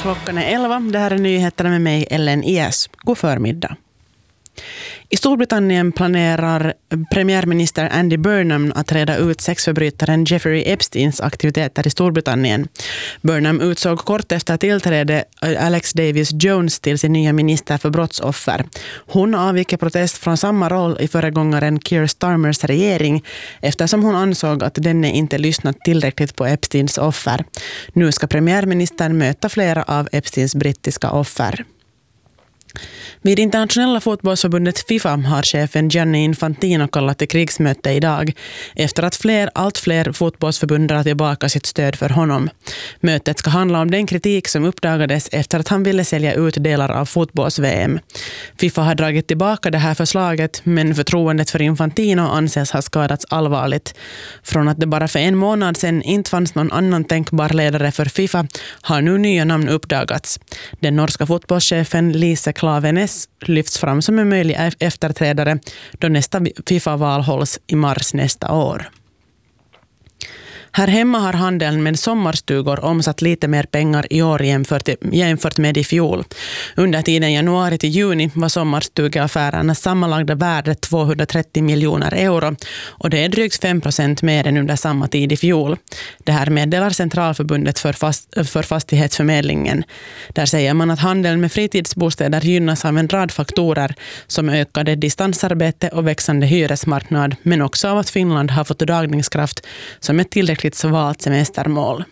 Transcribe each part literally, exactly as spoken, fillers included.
Klockan är elva. Det här är nyheterna med mig, Ellen Ies. God förmiddag. I Storbritannien planerar premiärminister Andy Burnham att reda ut sexförbrytaren Jeffrey Epsteins aktiviteter i Storbritannien. Burnham utsåg kort efter tillträde Alex Davis Jones till sin nya minister för brottsoffer. Hon avviker protest från samma roll i föregångaren Keir Starmers regering eftersom hon ansåg att denne inte lyssnat tillräckligt på Epsteins offer. Nu ska premiärministern möta flera av Epsteins brittiska offer. Vid internationella fotbollsförbundet FIFA har chefen Gianni Infantino kallat till krigsmöte idag efter att fler, allt fler fotbollsförbund drar tillbaka sitt stöd för honom. Mötet ska handla om den kritik som uppdagades efter att han ville sälja ut delar av fotbolls-V M. FIFA har dragit tillbaka det här förslaget, men förtroendet för Infantino anses ha skadats allvarligt. Från att det bara för en månad sedan inte fanns någon annan tänkbar ledare för FIFA har nu nya namn uppdagats. Den norska fotbollschefen Lise Klaveness lyfts fram som en möjlig efterträdare då nästa FIFA-val hålls i mars nästa år. Här hemma har handeln med sommarstugor omsatt lite mer pengar i år jämfört, jämfört med i fjol. Under tiden januari till juni var sommarstugeaffärernas sammanlagda värde tvåhundratrettio miljoner euro och det är drygt fem procent mer än under samma tid i fjol. Det här meddelar Centralförbundet för, fast, för fastighetsförmedlingen. Där säger man att handeln med fritidsbostäder gynnas av en rad faktorer som ökade distansarbete och växande hyresmarknad, men också av att Finland har fått dragningskraft som ett tillräckligt svalt semestermål.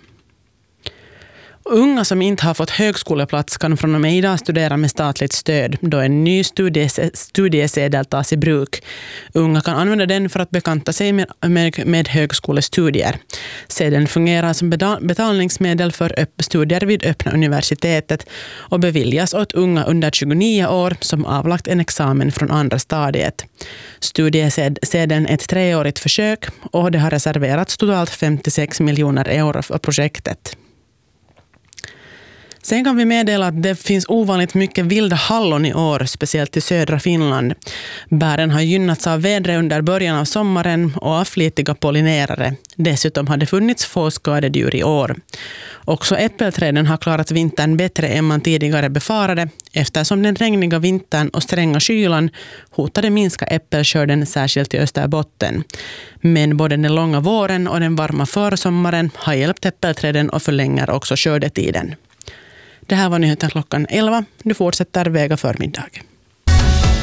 Unga som inte har fått högskoleplats kan från och med idag studera med statligt stöd då en ny studies- studiesedel tas i bruk. Unga kan använda den för att bekanta sig med, med, med högskolestudier. Sedeln fungerar som betalningsmedel för studier vid öppna universitetet och beviljas åt unga under tjugonio år som avlagt en examen från andra stadiet. Studiesedeln är ett treårigt försök och det har reserverats totalt femtiosex miljoner euro för projektet. Sen kan vi meddela att det finns ovanligt mycket vilda hallon i år, speciellt i södra Finland. Bären har gynnats av vädret under början av sommaren och av flitiga pollinerare. Dessutom har det funnits få skadedjur i år. Också äppelträden har klarat vintern bättre än man tidigare befarade eftersom den regniga vintern och stränga kylan hotade minska äppelskörden särskilt i Österbotten. Men både den långa våren och den varma försommaren har hjälpt äppelträden och förlänger också skördetiden. Det här var nyheten klockan elva. Nu fortsätter Vega förmiddag.